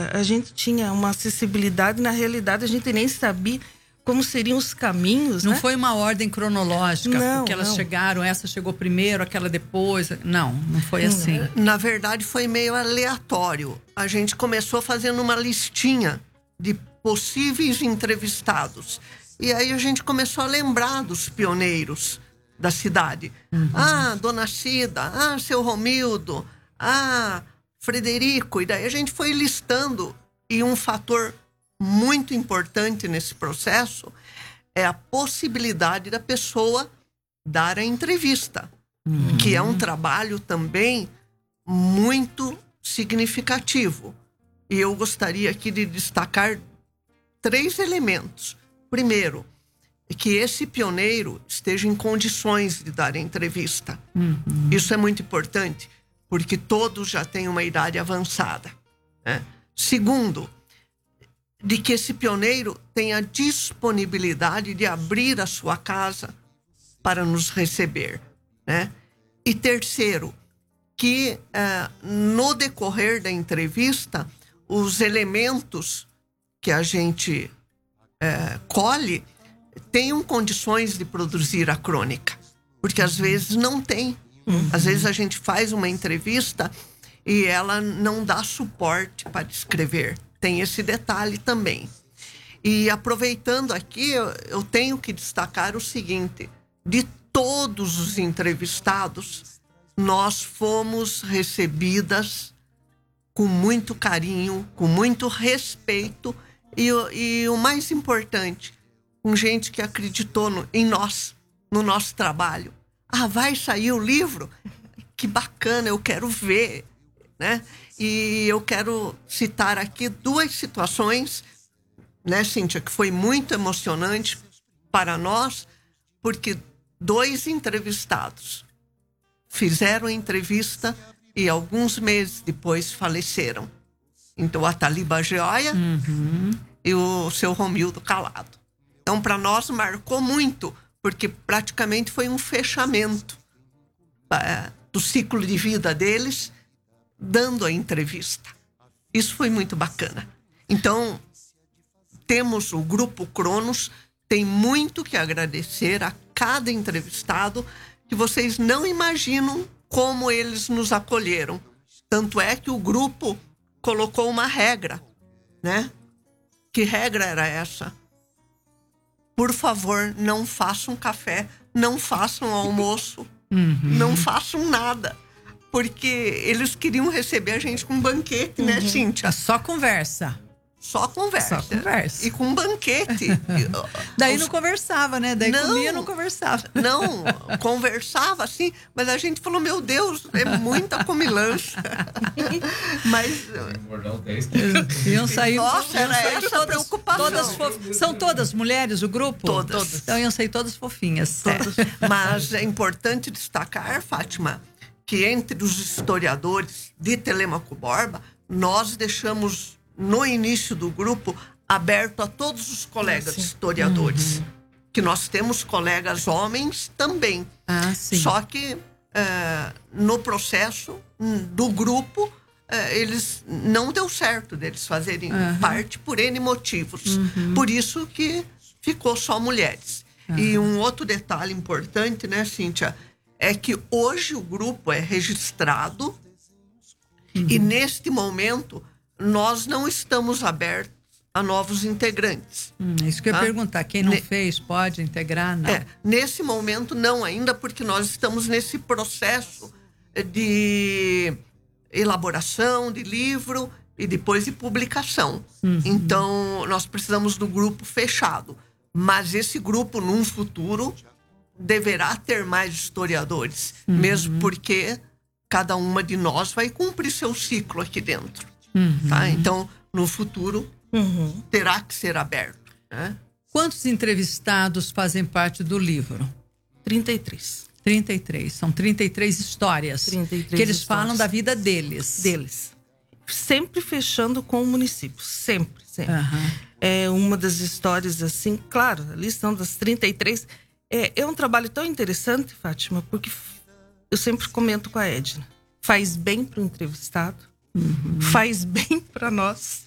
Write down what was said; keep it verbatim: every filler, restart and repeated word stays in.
a gente tinha uma acessibilidade, na realidade a gente nem sabia como seriam os caminhos, Não né? foi uma ordem cronológica, Não, porque elas não. chegaram, essa chegou primeiro, aquela depois. Não, não foi assim. Na verdade, foi meio aleatório. A gente começou fazendo uma listinha de possíveis entrevistados. E aí a gente começou a lembrar dos pioneiros da cidade. Uhum. Ah, Dona Cida, ah, seu Romildo, ah, Frederico. E daí a gente foi listando. E um fator muito importante nesse processo é a possibilidade da pessoa dar a entrevista, uhum. que é um trabalho também muito significativo. E eu gostaria aqui de destacar três elementos. Primeiro, que esse pioneiro esteja em condições de dar a entrevista. Uhum. Isso é muito importante, porque todos já têm uma idade avançada, né? Segundo, de que esse pioneiro tenha disponibilidade de abrir a sua casa para nos receber, né? E terceiro, que uh, no decorrer da entrevista, os elementos que a gente uh, colhe tenham condições de produzir a crônica, porque às vezes não tem. Uhum. Às vezes a gente faz uma entrevista e ela não dá suporte para escrever. Tem esse detalhe também. E aproveitando aqui, eu, eu tenho que destacar o seguinte: de todos os entrevistados, nós fomos recebidas com muito carinho, com muito respeito e, e o mais importante, com gente que acreditou no, em nós, no nosso trabalho. Ah, vai sair o livro? Que bacana, eu quero ver, né? E eu quero citar aqui duas situações, né, Cíntia, que foi muito emocionante para nós, porque dois entrevistados fizeram a entrevista e alguns meses depois faleceram. Então, a Taliba Geoia uhum. e o seu Romildo Calado. Então, para nós, marcou muito, porque praticamente foi um fechamento é, do ciclo de vida deles, dando a entrevista. Isso foi muito bacana. Então, temos o Grupo Cronos, tem muito que agradecer a cada entrevistado, que vocês não imaginam como eles nos acolheram. Tanto é que o grupo colocou uma regra, né? Que regra era essa? Por favor, não façam café, não façam almoço, uhum. não façam nada. Porque eles queriam receber a gente com um banquete, uhum. né, Cíntia? Só conversa. Só conversa. Só conversa. E com um banquete. Daí Os... não conversava, né? Daí não, comia, não conversava. Não, conversava assim, mas a gente falou, meu Deus, é muita comilança. Mas... Iam sair... Nossa, era sair essa todas, preocupação. Todas fof... São todas mulheres, o grupo? Todas. todas. Então iam sair todas fofinhas. Todas. É. Mas é importante destacar, Fátima, que entre os historiadores de Telêmaco Borba, nós deixamos... no início do grupo, aberto a todos os colegas ah, historiadores. Uhum. Que nós temos colegas homens também. Ah, sim. Só que uh, no processo do grupo, uh, eles não deu certo deles fazerem uhum. parte por N motivos. Uhum. Por isso que ficou só mulheres. Uhum. E um outro detalhe importante, né, Cíntia, é que hoje o grupo é registrado uhum. e neste momento... nós não estamos abertos a novos integrantes. Hum, isso que eu ia tá? perguntar. Quem não ne- fez pode integrar? Não. É, nesse momento não ainda, porque nós estamos nesse processo de elaboração de livro e depois de publicação. Uhum. Então, nós precisamos do grupo fechado. Mas esse grupo, num futuro, deverá ter mais historiadores. Uhum. Mesmo porque cada uma de nós vai cumprir seu ciclo aqui dentro. Uhum. Tá? Então, no futuro, uhum. terá que ser aberto. Né? Quantos entrevistados fazem parte do livro? trinta e três. trinta e três. São trinta e três histórias. trinta e três que eles histórias. falam da vida deles. Deles. Sempre fechando com o município. Sempre, sempre. Uhum. É uma das histórias, assim, claro, a lição das trinta e três. É, é um trabalho tão interessante, Fátima, porque eu sempre comento com a Edna. Faz bem para o entrevistado. Uhum. Faz bem para nós.